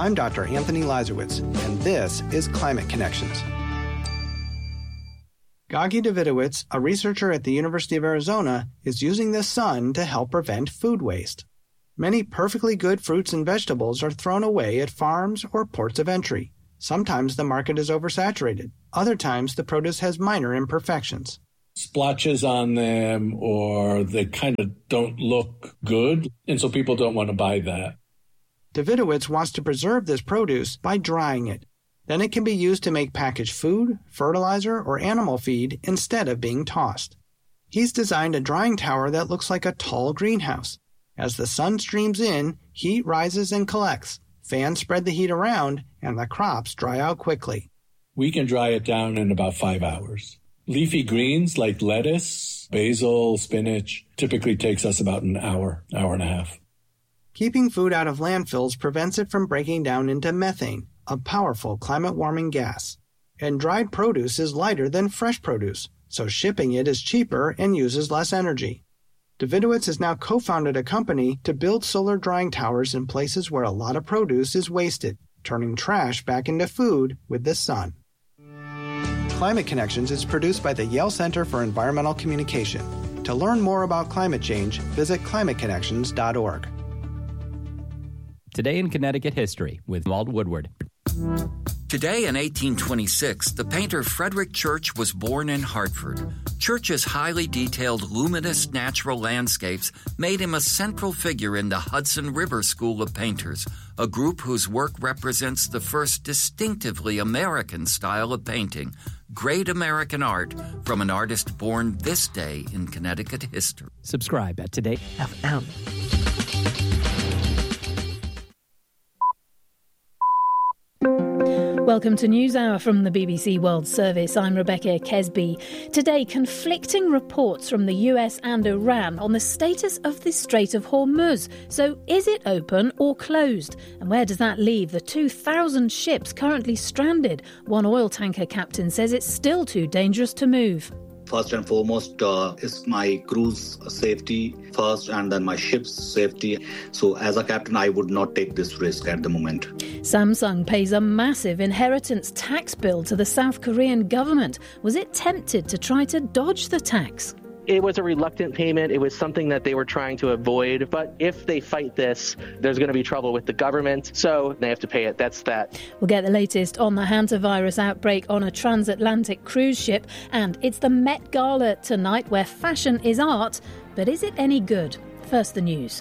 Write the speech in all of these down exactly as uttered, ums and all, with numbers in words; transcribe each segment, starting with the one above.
I'm Doctor Anthony Lazarowitz, and this is Climate Connections. Gagi Davidowitz, a researcher at the University of Arizona, is using the sun to help prevent food waste. Many perfectly good fruits and vegetables are thrown away at farms or ports of entry. Sometimes the market is oversaturated. Other times the produce has minor imperfections. Splotches on them, or they kind of don't look good, and so people don't want to buy that. Davidowitz wants to preserve this produce by drying it. Then it can be used to make packaged food, fertilizer, or animal feed instead of being tossed. He's designed a drying tower that looks like a tall greenhouse. As the sun streams in, heat rises and collects. Fans spread the heat around, and the crops dry out quickly. We can dry it down in about five hours. Leafy greens like lettuce, basil, spinach typically takes us about an hour, hour and a half. Keeping food out of landfills prevents it from breaking down into methane, a powerful climate-warming gas. And dried produce is lighter than fresh produce, so shipping it is cheaper and uses less energy. Davidowitz has now co-founded a company to build solar drying towers in places where a lot of produce is wasted, turning trash back into food with the sun. Climate Connections is produced by the Yale Center for Environmental Communication. To learn more about climate change, visit climate connections dot org. Today in Connecticut History with Walt Woodward. Today in eighteen twenty-six, the painter Frederick Church was born in Hartford. Church's highly detailed, luminous natural landscapes made him a central figure in the Hudson River School of Painters, a group whose work represents the first distinctively American style of painting, great American art from an artist born this day in Connecticut history. Subscribe at Today F M. Welcome to NewsHour from the B B C World Service. I'm Rebecca Kesby. Today, conflicting reports from the U S and Iran on the status of the Strait of Hormuz. So is it open or closed? And where does that leave the two thousand ships currently stranded? One oil tanker captain says it's still too dangerous to move. First and foremost uh, is my crew's safety first, and then my ship's safety. So as a captain, I would not take this risk at the moment. Samsung pays a massive inheritance tax bill to the South Korean government. Was it tempted to try to dodge the tax? It was a reluctant payment. It was something that they were trying to avoid. But if they fight this, there's going to be trouble with the government. So they have to pay it. That's that. We'll get the latest on the hantavirus outbreak on a transatlantic cruise ship. And it's the Met Gala tonight, where fashion is art. But is it any good? First, the news.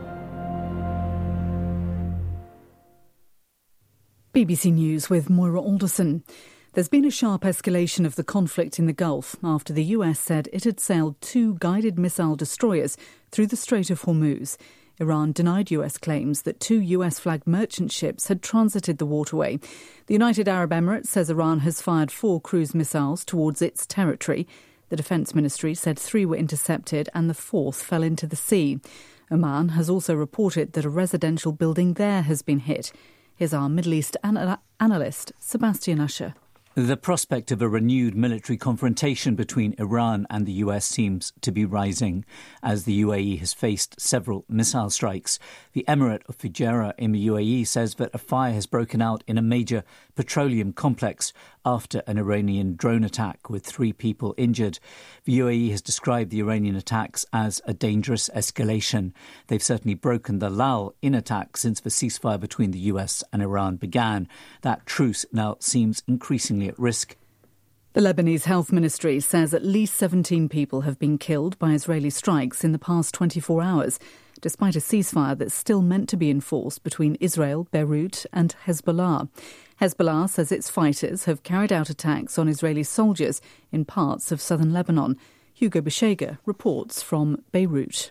B B C News with Moira Alderson. There's been a sharp escalation of the conflict in the Gulf after the U S said it had sailed two guided missile destroyers through the Strait of Hormuz. Iran denied U S claims that two U S-flagged merchant ships had transited the waterway. The United Arab Emirates says Iran has fired four cruise missiles towards its territory. The Defence Ministry said three were intercepted and the fourth fell into the sea. Oman has also reported that a residential building there has been hit. Here's our Middle East anal- analyst, Sebastian Usher. The prospect of a renewed military confrontation between Iran and the U S seems to be rising as the U A E has faced several missile strikes. The Emirate of Fujairah in the U A E says that a fire has broken out in a major petroleum complex after an Iranian drone attack with three people injured. The U A E has described the Iranian attacks as a dangerous escalation. They've certainly broken the lull in attacks since the ceasefire between the U S and Iran began. That truce now seems increasingly at risk. The Lebanese Health Ministry says at least seventeen people have been killed by Israeli strikes in the past twenty-four hours, despite a ceasefire that's still meant to be enforced between Israel, Beirut and Hezbollah. Hezbollah says its fighters have carried out attacks on Israeli soldiers in parts of southern Lebanon. Hugo Beshega reports from Beirut.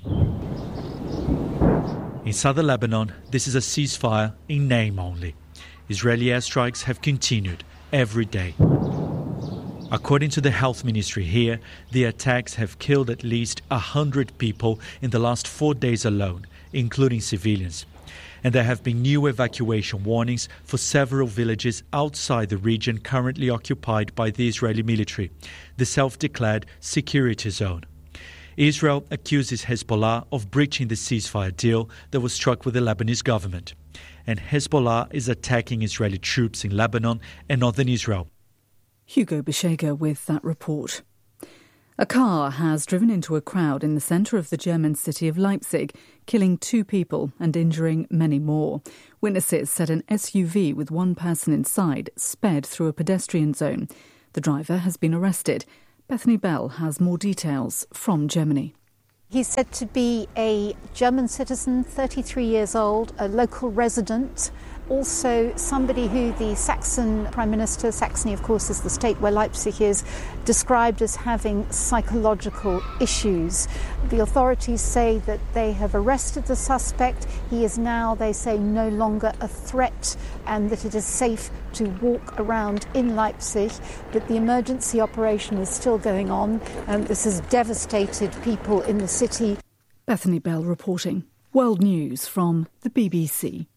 In southern Lebanon, this is a ceasefire in name only. Israeli airstrikes have continued every day. According to the health ministry here, the attacks have killed at least one hundred people in the last four days alone, including civilians. And there have been new evacuation warnings for several villages outside the region currently occupied by the Israeli military, the self-declared security zone. Israel accuses Hezbollah of breaching the ceasefire deal that was struck with the Lebanese government. And Hezbollah is attacking Israeli troops in Lebanon and northern Israel. Hugo Beshega with that report. A car has driven into a crowd in the centre of the German city of Leipzig, killing two people and injuring many more. Witnesses said an S U V with one person inside sped through a pedestrian zone. The driver has been arrested. Bethany Bell has more details from Germany. He's said to be a German citizen, thirty-three years old, a local resident, also somebody who the Saxon Prime Minister, Saxony of course is the state where Leipzig is, described as having psychological issues. The authorities say that they have arrested the suspect. He is now, they say, no longer a threat and that it is safe to walk around in Leipzig, but the emergency operation is still going on and this has devastated people in the city. Bethany Bell reporting. World News from the B B C.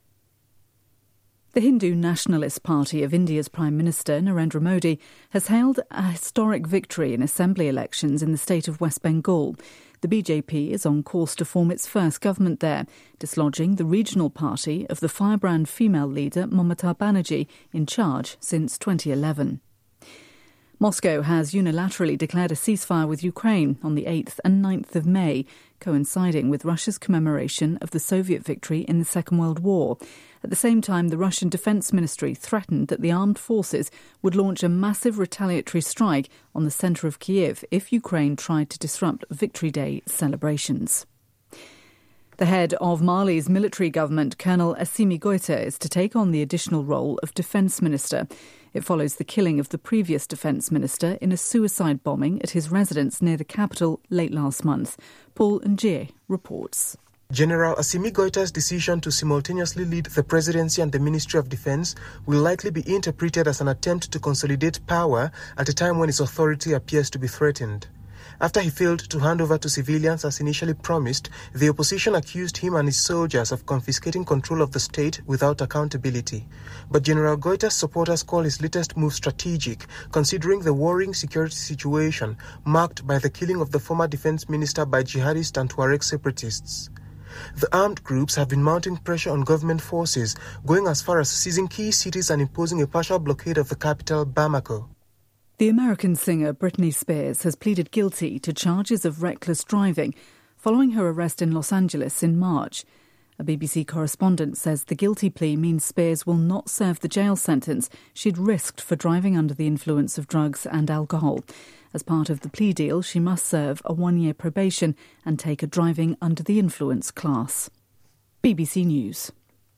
The Hindu Nationalist Party of India's Prime Minister Narendra Modi has hailed a historic victory in assembly elections in the state of West Bengal. The B J P is on course to form its first government there, dislodging the regional party of the firebrand female leader Mamata Banerjee, in charge since twenty eleven. Moscow has unilaterally declared a ceasefire with Ukraine on the eighth and ninth of May, coinciding with Russia's commemoration of the Soviet victory in the Second World War. At the same time, the Russian Defence Ministry threatened that the armed forces would launch a massive retaliatory strike on the centre of Kyiv if Ukraine tried to disrupt Victory Day celebrations. The head of Mali's military government, Colonel Assimi Goïta, is to take on the additional role of defence minister. It follows the killing of the previous defence minister in a suicide bombing at his residence near the capital late last month. Paul Njie reports. General Assimi Goïta's decision to simultaneously lead the presidency and the Ministry of Defence will likely be interpreted as an attempt to consolidate power at a time when his authority appears to be threatened. After he failed to hand over to civilians as initially promised, the opposition accused him and his soldiers of confiscating control of the state without accountability. But General Goïta's supporters call his latest move strategic, considering the worrying security situation marked by the killing of the former defense minister by jihadist and Tuareg separatists. The armed groups have been mounting pressure on government forces, going as far as seizing key cities and imposing a partial blockade of the capital, Bamako. The American singer Britney Spears has pleaded guilty to charges of reckless driving following her arrest in Los Angeles in March. A B B C correspondent says the guilty plea means Spears will not serve the jail sentence she'd risked for driving under the influence of drugs and alcohol. As part of the plea deal, she must serve a one-year probation and take a driving under the influence class. B B C News.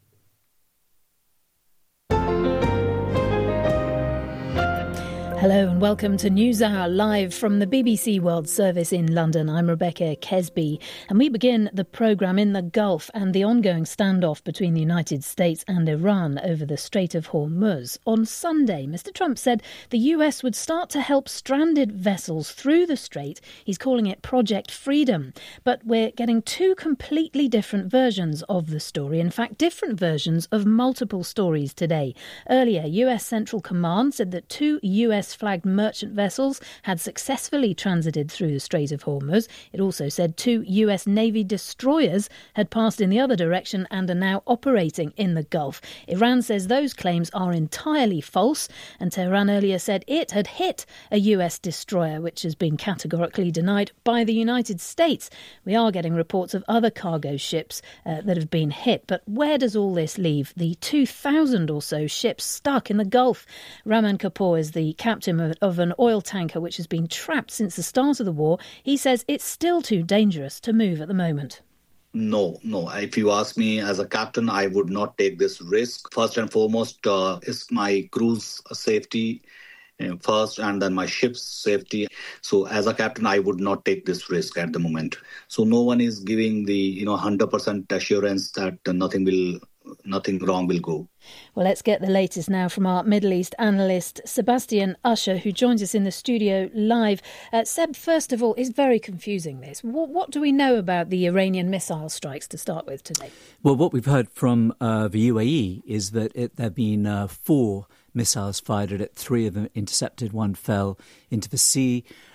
Hello and welcome to NewsHour, live from the B B C World Service in London. I'm Rebecca Kesby, and we begin the programme in the Gulf and the ongoing standoff between the United States and Iran over the Strait of Hormuz. On Sunday, Mister Trump said the U S would start to help stranded vessels through the strait. He's calling it Project Freedom. But we're getting two completely different versions of the story. In fact, different versions of multiple stories today. Earlier, U S Central Command said that two U S flagged merchant vessels had successfully transited through the Strait of Hormuz. It also said two U S Navy destroyers had passed in the other direction and are now operating in the Gulf. Iran says those claims are entirely false, and Tehran earlier said it had hit a U S destroyer, which has been categorically denied by the United States. We are getting reports of other cargo ships uh, that have been hit, but where does all this leave the two thousand or so ships stuck in the Gulf? Raman Kapoor is the captain of an oil tanker which has been trapped since the start of the war. He says it's still too dangerous to move at the moment. No, no. If you ask me as a captain, I would not take this risk. First and foremost uh, is my crew's safety uh, first, and then my ship's safety. So as a captain, I would not take this risk at the moment. So no one is giving the you know one hundred percent assurance that uh, nothing will nothing wrong will go. Well, let's get the latest now from our Middle East analyst, Sebastian Usher, who joins us in the studio live. Uh, Seb, first of all, it's very confusing, this. What, what do we know about the Iranian missile strikes to start with today? Well, what we've heard from uh, the U A E is that it, there have been uh, four missiles fired at it. Three of them intercepted, one fell into the sea.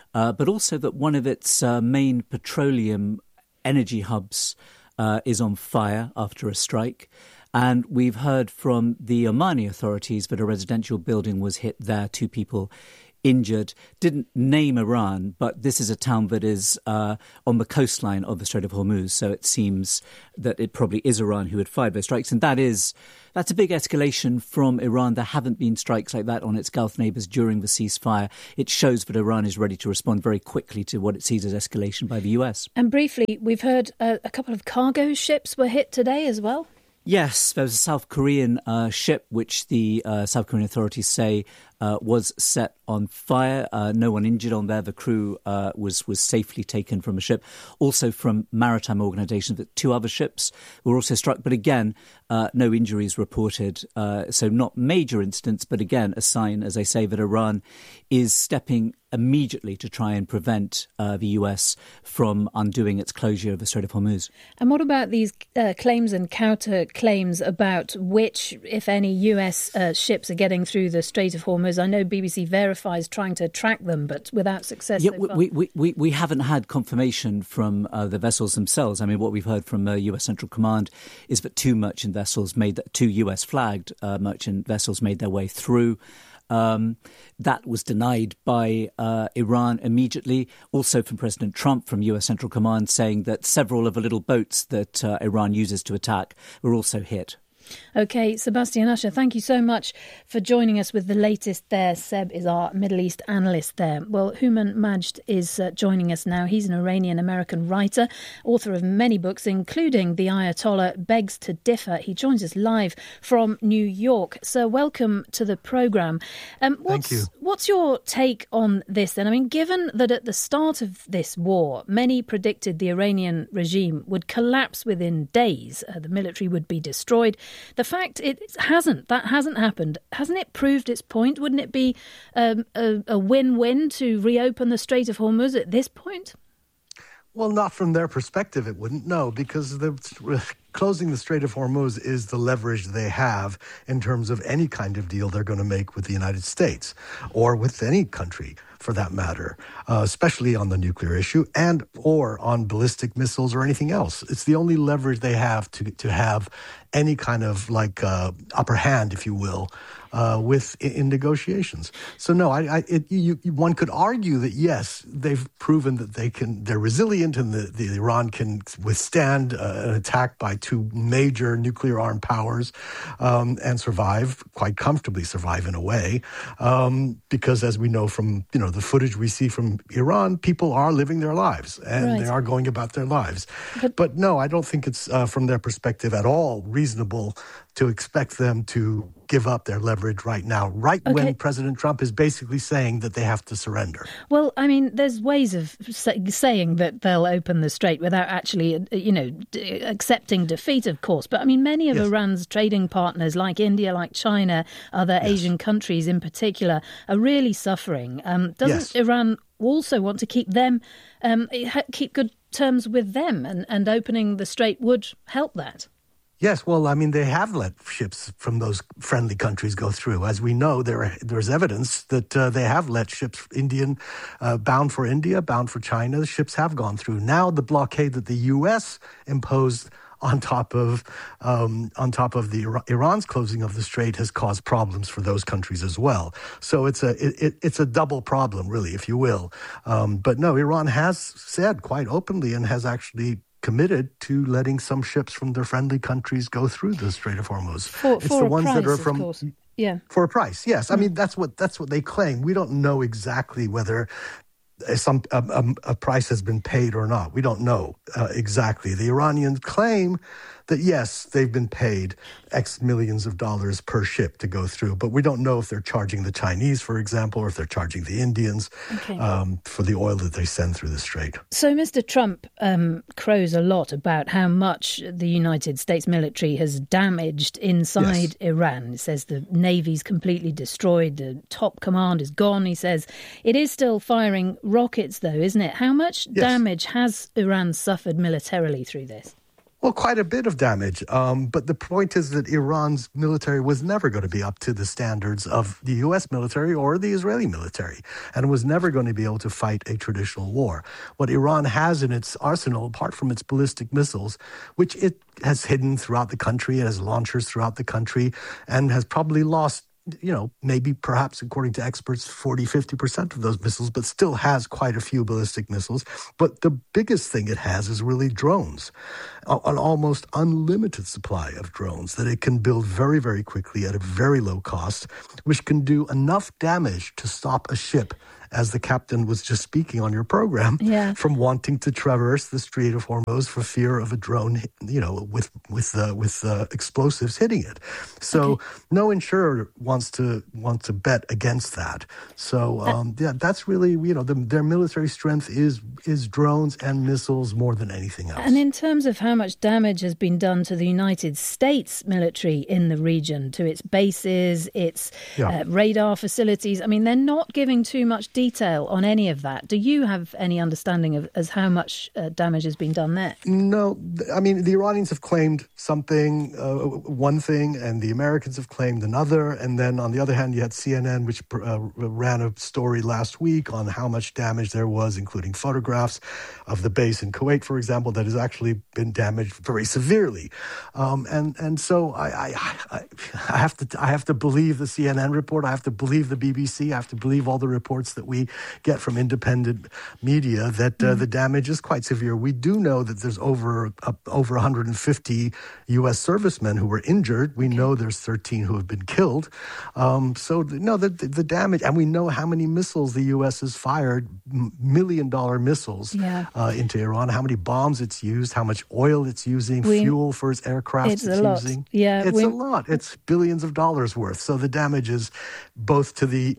uh, but also that one of its uh, main petroleum energy hubs uh, is on fire after a strike. And we've heard from the Omani authorities that a residential building was hit there, two people injured. Didn't name Iran, but this is a town that is uh, on the coastline of the Strait of Hormuz, so it seems that it probably is Iran who had fired those strikes. And that is, that's a big escalation from Iran. There haven't been strikes like that on its Gulf neighbours during the ceasefire. It shows that Iran is ready to respond very quickly to what it sees as escalation by the U S. And briefly, we've heard uh, a couple of cargo ships were hit today as well. Yes, there was a South Korean uh, ship which the uh, South Korean authorities say uh, was set on fire. Uh, no one injured on there. The crew uh, was was safely taken from a ship. Also from maritime organisations, that two other ships were also struck. But again, uh, no injuries reported. Uh, so not major incidents, but again, a sign, as I say, that Iran is stepping immediately to try and prevent uh, the U S from undoing its closure of the Strait of Hormuz. And what about these uh, claims and counter-claims about which, if any, U S uh, ships are getting through the Strait of Hormuz? I know B B C verifies trying to track them, but without success yeah, so far. We, we, we, we haven't had confirmation from uh, the vessels themselves. I mean, what we've heard from uh, U S Central Command is that two merchant vessels made, two U S-flagged uh, merchant vessels made their way through. Um, that was denied by uh, Iran immediately. Also from President Trump, from U S Central Command, saying that several of the little boats that uh, Iran uses to attack were also hit. OK, Sebastian Usher, thank you so much for joining us with the latest there. Seb is our Middle East analyst there. Well, Houman Majd is uh, joining us now. He's an Iranian-American writer, author of many books, including The Ayatollah Begs to Differ. He joins us live from New York. So welcome to the programme. Um, what's, thank you. What's your take on this then? I mean, given that at the start of this war, many predicted the Iranian regime would collapse within days, uh, the military would be destroyed. The fact it hasn't, that hasn't happened, hasn't it proved its point? Wouldn't it be um, a, a win-win to reopen the Strait of Hormuz at this point? Well, not from their perspective, it wouldn't, no, because the closing the Strait of Hormuz is the leverage they have in terms of any kind of deal they're going to make with the United States or with any country, for that matter, uh, especially on the nuclear issue and or on ballistic missiles or anything else. It's the only leverage they have to to have any kind of like uh, upper hand, if you will, uh, with in, in negotiations. So no, I, I it, you, one could argue that yes, they've proven that they can, they're resilient, and the, the Iran can withstand uh, an attack by two major nuclear armed powers um, and survive quite comfortably, survive in a way, um, because as we know from you know the footage we see from Iran, people are living their lives and right. they are going about their lives. But, but no, I don't think it's uh, from their perspective at all reasonable to expect them to give up their leverage right now, right okay. when President Trump is basically saying that they have to surrender. Well, I mean, there's ways of say, saying that they'll open the strait without actually, you know, d- accepting defeat, of course. But I mean, many of yes. Iran's trading partners, like India, like China, other yes. Asian countries in particular, are really suffering. Um, doesn't yes. Iran also want to keep them, um, keep good terms with them, and, and opening the strait would help that? Yes, well, I mean, they have let ships from those friendly countries go through. As we know, there there's evidence that uh, they have let ships, Indian, uh, bound for India, bound for China, the ships have gone through. Now the blockade that the U S imposed on top of um, on top of the Iran's closing of the strait has caused problems for those countries as well. So it's a it, it's a double problem, really, if you will. Um, but no, Iran has said quite openly and has actually committed to letting some ships from their friendly countries go through the Strait of Hormuz. For, it's for the a ones price, that are from of course. Yeah. For a price, yes. Mm. I mean, that's what that's what they claim. We don't know exactly whether some a, a, a price has been paid or not. We don't know uh, exactly. The Iranians claim that, yes, they've been paid X millions of dollars per ship to go through. But we don't know if they're charging the Chinese, for example, or if they're charging the Indians okay. um, for the oil that they send through the strait. So Mister Trump um, crows a lot about how much the United States military has damaged inside yes. Iran. He says the Navy's completely destroyed, the top command is gone. He says it is still firing rockets, though, isn't it? How much yes. damage has Iran suffered militarily through this? Well, quite a bit of damage. Um, but the point is that Iran's military was never going to be up to the standards of the U S military or the Israeli military, and was never going to be able to fight a traditional war. What Iran has in its arsenal, apart from its ballistic missiles, which it has hidden throughout the country, it has launchers throughout the country, and has probably lost, you know, maybe perhaps, according to experts, forty, fifty percent of those missiles, but still has quite a few ballistic missiles. But the biggest thing it has is really drones, an almost unlimited supply of drones that it can build very, very quickly at a very low cost, which can do enough damage to stop a ship, as the captain was just speaking on your program, yeah. from wanting to traverse the Strait of Hormuz for fear of a drone, you know, with with uh, with uh, explosives hitting it. So okay. no insurer wants to wants to bet against that. So um, yeah, that's really, you know, the, their military strength is is drones and missiles more than anything else. And in terms of how much damage has been done to the United States military in the region, to its bases, its yeah. uh, radar facilities, I mean, they're not giving too much detail on any of that. Do you have any understanding of as how much uh, damage has been done there? No, I mean, the Iranians have claimed something, uh, one thing, and the Americans have claimed another. And then on the other hand, you had C N N, which uh, ran a story last week on how much damage there was, including photographs of the base in Kuwait, for example, that has actually been damaged very severely. Um, and and so I, I I I have to I have to believe the C N N report. I have to believe the B B C. I have to believe all the reports that we get from independent media that uh, mm. the damage is quite severe. We do know that there's over uh, over one hundred fifty U S servicemen who were injured. We know there's thirteen who have been killed. Um, so no, the, the damage, and we know how many missiles the U S has fired, million dollar missiles yeah. uh, into Iran. How many bombs it's used, how much oil it's using, we, fuel for its aircraft it's, it's a lot. using. Yeah, it's we, a lot. It's billions of dollars worth. So the damage is both to the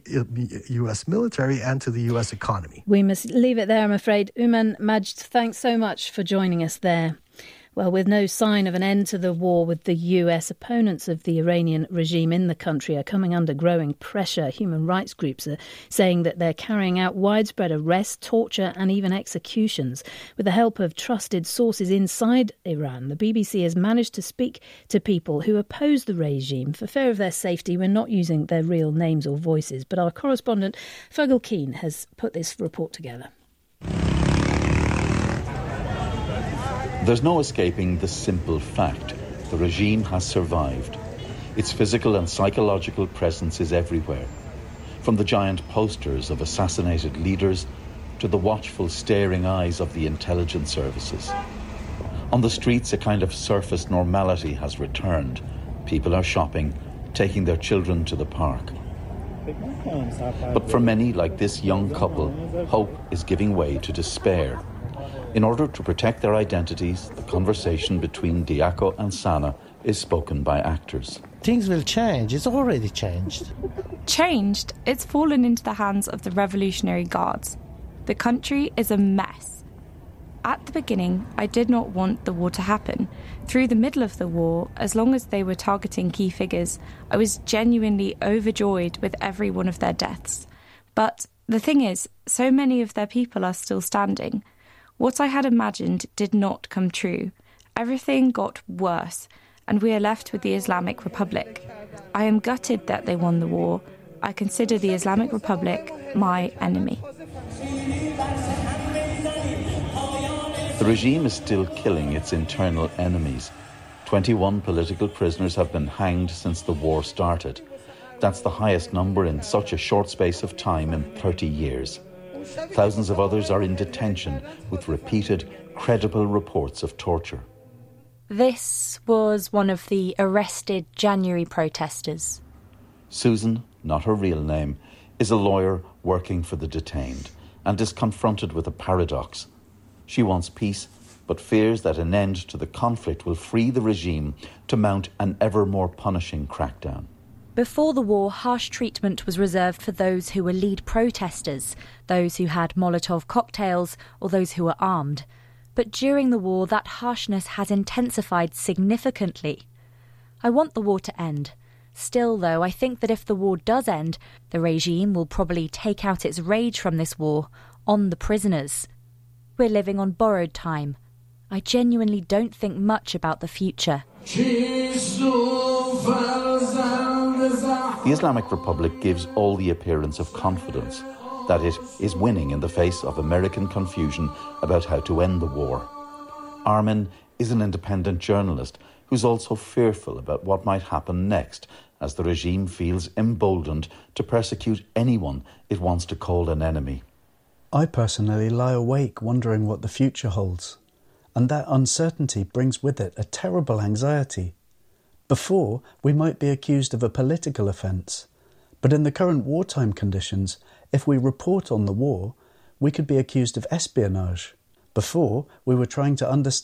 U S military and to the U S economy. We must leave it there, I'm afraid. Uman Majd, thanks so much for joining us there. Well, with no sign of an end to the war with the U S, opponents of the Iranian regime in the country are coming under growing pressure. Human rights groups are saying that they're carrying out widespread arrests, torture and even executions. With the help of trusted sources inside Iran, the B B C has managed to speak to people who oppose the regime. For fear of their safety, we're not using their real names or voices, but our correspondent Fergal Keane has put this report together. There's no escaping the simple fact. The regime has survived. Its physical and psychological presence is everywhere. From the giant posters of assassinated leaders to the watchful staring eyes of the intelligence services. On the streets, a kind of surface normality has returned. People are shopping, taking their children to the park. But for many, like this young couple, hope is giving way to despair. In order to protect their identities, the conversation between Diaco and Sana is spoken by actors. Things will change. It's already changed. Changed? It's fallen into the hands of the Revolutionary Guards. The country is a mess. At the beginning, I did not want the war to happen. Through the middle of the war, as long as they were targeting key figures, I was genuinely overjoyed with every one of their deaths. But the thing is, so many of their people are still standing. What I had imagined did not come true. Everything got worse, and we are left with the Islamic Republic. I am gutted that they won the war. I consider the Islamic Republic my enemy. The regime is still killing its internal enemies. twenty-one political prisoners have been hanged since the war started. That's the highest number in such a short space of time in thirty years. Thousands of others are in detention with repeated, credible reports of torture. This was one of the arrested January protesters. Susan, not her real name, is a lawyer working for the detained and is confronted with a paradox. She wants peace, but fears that an end to the conflict will free the regime to mount an ever more punishing crackdown. Before the war, harsh treatment was reserved for those who were lead protesters, those who had Molotov cocktails, or those who were armed. But during the war, that harshness has intensified significantly. I want the war to end. Still, though, I think that if the war does end, the regime will probably take out its rage from this war on the prisoners. We're living on borrowed time. I genuinely don't think much about the future. The Islamic Republic gives all the appearance of confidence that it is winning in the face of American confusion about how to end the war. Armin is an independent journalist who's also fearful about what might happen next as the regime feels emboldened to persecute anyone it wants to call an enemy. I personally lie awake wondering what the future holds, and that uncertainty brings with it a terrible anxiety. Before, we might be accused of a political offence, but in the current wartime conditions, if we report on the war, we could be accused of espionage. Before, we were trying to understand